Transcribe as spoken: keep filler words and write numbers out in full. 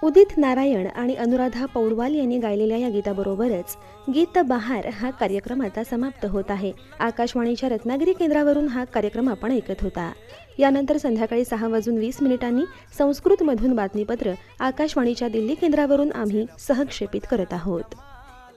उदित नारायण आणि अनुराधा पौडवाल यांनी गायलेल्या या गीताबरोबरच गीत बहार हा कार्यक्रम आता समाप्त होत आहे। आकाशवाणीच्या रत्नागिरी केंद्रावरून हा कार्यक्रम आपण ऐकत होता। यानंतर संध्याकाळी सहा वाजून वीस मिनिटांनी संस्कृतमधून बातमीपत्र आकाशवाणीच्या दिल्ली केंद्रावरून आम्ही सहक्षेपित करत आहोत।